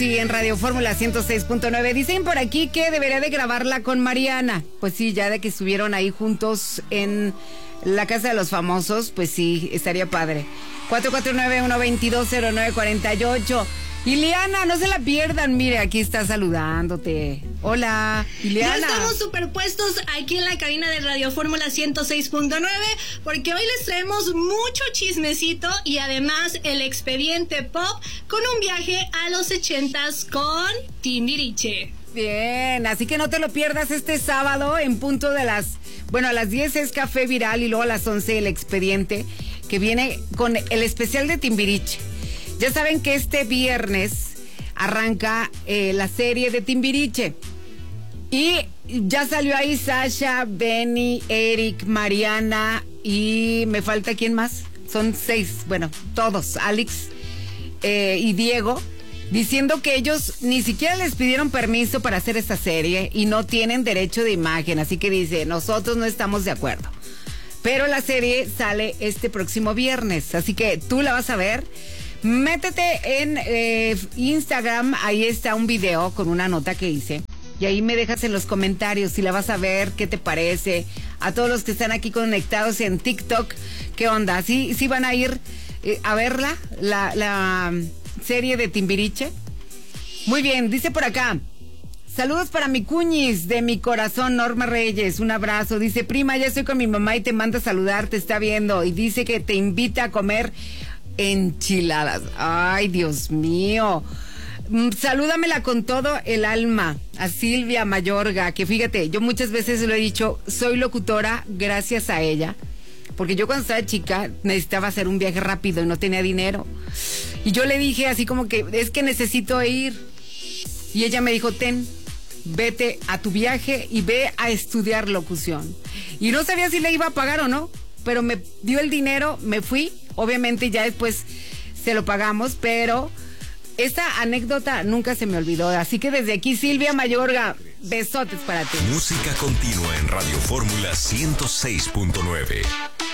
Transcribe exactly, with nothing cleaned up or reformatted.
Sí, en Radio Fórmula ciento seis punto nueve. Dicen por aquí que debería de grabarla con Mariana. Pues sí, ya de que estuvieron ahí juntos en la Casa de los Famosos, pues sí, estaría padre. cuatro cuatro nueve, uno dos dos, cero nueve cuatro ocho. Ileana, no se la pierdan, mire, aquí está saludándote. Hola, Ileana. Ya estamos superpuestos aquí en la cabina de Radio Fórmula ciento seis punto nueve, porque hoy les traemos mucho chismecito y además el expediente pop con un viaje a los ochentas con Timbiriche. Bien, así que no te lo pierdas este sábado en punto de las... Bueno, a las diez es Café Viral y luego a las once el expediente, que viene con el especial de Timbiriche. Ya saben que este viernes arranca eh, la serie de Timbiriche. Y ya salió ahí Sasha, Benny, Eric, Mariana y me falta ¿quién más? Son seis, bueno, todos, Alex eh, y Diego, diciendo que ellos ni siquiera les pidieron permiso para hacer esta serie y no tienen derecho de imagen. Así que dice, nosotros no estamos de acuerdo. Pero la serie sale este próximo viernes, así que tú la vas a ver. Métete en eh, Instagram, ahí está un video con una nota que hice. Y ahí me dejas en los comentarios si la vas a ver, qué te parece. A todos los que están aquí conectados en TikTok, ¿qué onda? ¿Sí, sí van a ir eh, a verla, la, la serie de Timbiriche? Muy bien, dice por acá. Saludos para mi cuñis de mi corazón, Norma Reyes, un abrazo. Dice, prima, ya estoy con mi mamá y te manda a saludar, te está viendo. Y dice que te invita a comer enchiladas. Ay, Dios mío. Salúdamela con todo el alma a Silvia Mayorga, que fíjate, yo muchas veces lo he dicho, soy locutora gracias a ella, porque yo cuando estaba chica necesitaba hacer un viaje rápido y no tenía dinero, y yo le dije así como que es que necesito ir, y ella me dijo, ten, vete a tu viaje y ve a estudiar locución. Y no sabía si le iba a pagar o no, pero me dio el dinero, me fui, obviamente ya después se lo pagamos, pero esta anécdota nunca se me olvidó. Así que desde aquí, Silvia Mayorga, besotes para ti. Música continua en Radio Fórmula ciento seis punto nueve.